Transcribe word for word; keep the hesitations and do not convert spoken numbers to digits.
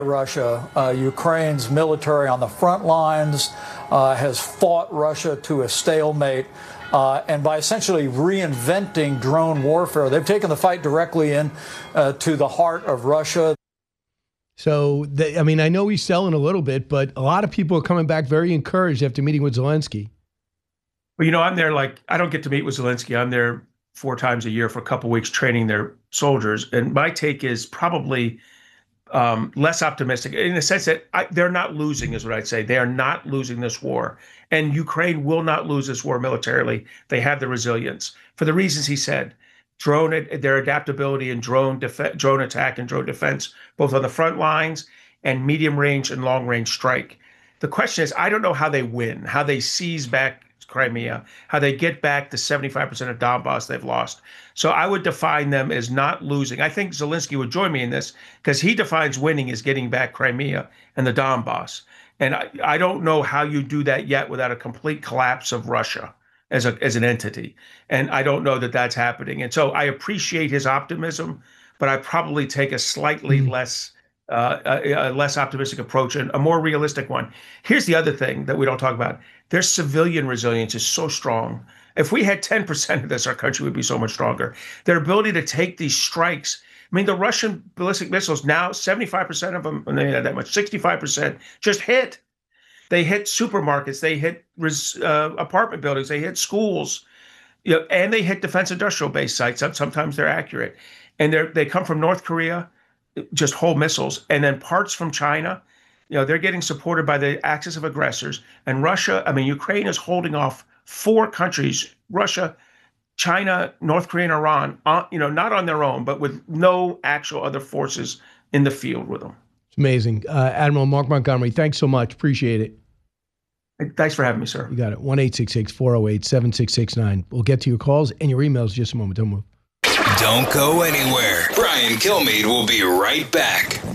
Russia. Uh, Ukraine's military on the front lines uh, has fought Russia to a stalemate. Uh, and by essentially reinventing drone warfare, they've taken the fight directly in uh, to the heart of Russia. So, they, I mean, I know he's selling a little bit, but a lot of people are coming back very encouraged after meeting with Zelensky. Well, you know, I'm there like, I don't get to meet with Zelensky. I'm there four times a year for a couple of weeks training their soldiers. And my take is probably um, less optimistic in the sense that I, they're not losing, is what I'd say. They are not losing this war. And Ukraine will not lose this war militarily. They have the resilience for the reasons he said. Drone, their adaptability in drone def- drone attack and drone defense, both on the front lines and medium range and long range strike. The question is, I don't know how they win, how they seize back Crimea, how they get back the seventy-five percent of Donbass they've lost. So I would define them as not losing. I think Zelensky would join me in this because he defines winning as getting back Crimea and the Donbass. And I, I don't know how you do that yet without a complete collapse of Russia as a as an entity. And I don't know that that's happening. And so I appreciate his optimism, but I probably take a slightly mm. less uh, a, a less optimistic approach and a more realistic one. Here's the other thing that we don't talk about. Their civilian resilience is so strong. If we had ten percent of this, our country would be so much stronger. Their ability to take these strikes. I mean, the Russian ballistic missiles now, seventy-five percent of them, and they had that much, sixty-five percent just hit. They hit supermarkets, they hit uh, apartment buildings, they hit schools, you know, and they hit defense industrial base sites. Sometimes they're accurate. And they they come from North Korea, just whole missiles, and then parts from China. You know, they're getting supported by the axis of aggressors. And Russia, I mean, Ukraine is holding off four countries, Russia, China, North Korea, and Iran, uh, you know, not on their own, but with no actual other forces in the field with them. It's amazing. Uh, Admiral Mark Montgomery, thanks so much. Appreciate it. Thanks for having me, sir. You got it. one eight six six, four oh eight, seven six six nine. We'll get to your calls and your emails in just a moment. Don't move. Don't go anywhere. Brian Kilmeade will be right back.